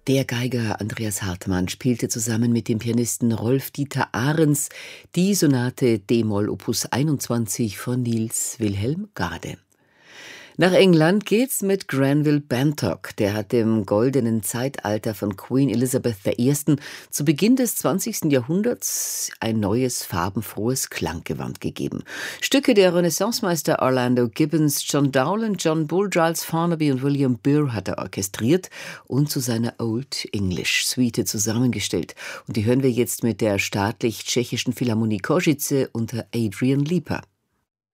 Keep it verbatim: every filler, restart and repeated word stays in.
Der Geiger Andreas Hartmann spielte zusammen mit dem Pianisten Rolf-Dieter Ahrens die Sonate d-Moll Opus einundzwanzig von Niels Wilhelm Gade. Nach England geht's mit Granville Bantock. Der hat dem goldenen Zeitalter von Queen Elizabeth der Ersten zu Beginn des zwanzigsten Jahrhunderts ein neues, farbenfrohes Klanggewand gegeben. Stücke der Renaissancemeister Orlando Gibbons, John Dowland, John Bull, Giles Farnaby und William Burr hat er orchestriert und zu seiner Old English Suite zusammengestellt. Und die hören wir jetzt mit der staatlich tschechischen Philharmonie Košice unter Adrian Lieper.